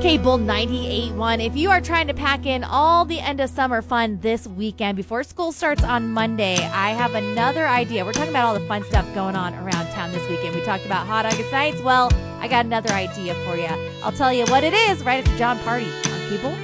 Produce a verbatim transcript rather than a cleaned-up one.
Cable ninety-eight point one. If you are trying to pack in all the end of summer fun this weekend before school starts on Monday, I have another idea. We're talking about all the fun stuff going on around town this weekend. We talked about Hot August Nights. Well, I got another idea for you. I'll tell you what it is right after John Party on Cable